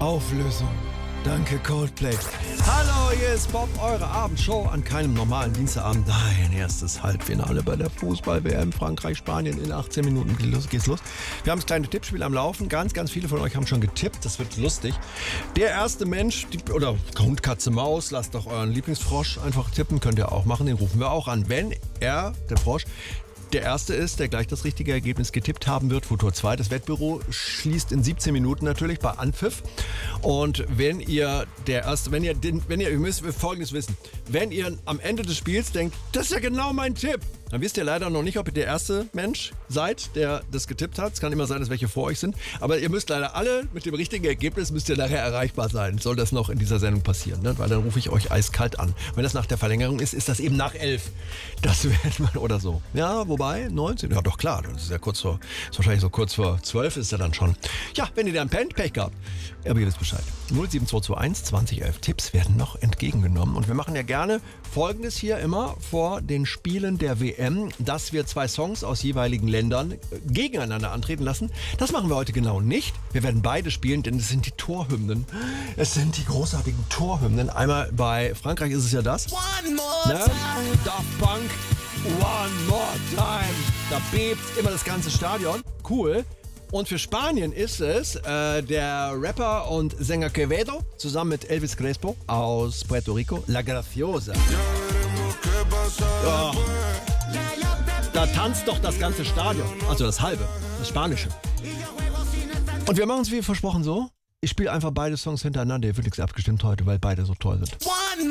Auflösung. Danke, Coldplay. Hallo, hier ist Bob, eure Abendshow an keinem normalen Dienstagabend. Nein, erstes Halbfinale bei der Fußball-WM Frankreich-Spanien. In 18 Minuten geht's los. Wir haben das kleine Tippspiel am Laufen. Ganz, ganz viele von euch haben schon getippt. Das wird lustig. Der erste Mensch, oder Hund, Katze, Maus, lasst doch euren Lieblingsfrosch einfach tippen. Könnt ihr auch machen. Den rufen wir auch an. Wenn er, der Frosch, der Erste ist, der gleich das richtige Ergebnis getippt haben wird. Futur 2, das Wettbüro schließt in 17 Minuten natürlich bei Anpfiff. Und ihr müsst Folgendes wissen. Wenn ihr am Ende des Spiels denkt, das ist ja genau mein Tipp, dann wisst ihr leider noch nicht, ob ihr der erste Mensch seid, der das getippt hat. Es kann immer sein, dass welche vor euch sind. Aber ihr müsst leider alle mit dem richtigen Ergebnis müsst ihr nachher erreichbar sein. Soll das noch in dieser Sendung passieren, ne? Weil dann rufe ich euch eiskalt an. Wenn das nach der Verlängerung ist, ist das eben nach 11. Das wird man oder so. Ja, wobei 19? Ja, doch klar. Das ist ja wahrscheinlich so kurz vor 12 ist ja dann schon. Ja, wenn ihr dann pennt, Pech gehabt. Aber ihr wisst Bescheid. 07221 2011 Tipps werden noch entgegengenommen. Und wir machen ja gerne Folgendes hier immer vor den Spielen der WM, dass wir zwei Songs aus jeweiligen Ländern gegeneinander antreten lassen. Das machen wir heute genau nicht. Wir werden beide spielen, denn es sind die Torhymnen. Es sind die großartigen Torhymnen. Einmal bei Frankreich ist es ja das. One more time. Daft Punk. One more time. Da bebt immer das ganze Stadion. Cool. Und für Spanien ist es der Rapper und Sänger Quevedo zusammen mit Elvis Crespo aus Puerto Rico, La Graciosa. Ja. Da tanzt doch das ganze Stadion, also das halbe, das Spanische. Und wir machen es wie versprochen so. Ich spiele einfach beide Songs hintereinander. Hier wird nichts abgestimmt heute, weil beide so toll sind.